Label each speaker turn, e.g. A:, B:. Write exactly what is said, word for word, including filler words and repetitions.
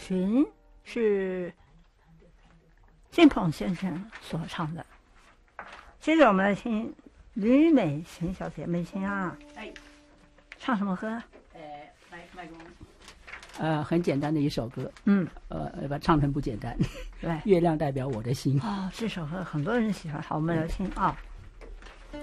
A: 寻》是金鹏先生所唱的。接着我们来听吕美琴小姐，美琴啊，
B: 哎，
A: 唱什么歌？
B: 呃，麦麦公，呃，很简单的一首歌，
A: 嗯，
B: 呃，把唱成不简单。
A: 对，
B: 月亮代表我的心。
A: 哦，这首歌很多人喜欢。好，我们来听啊。嗯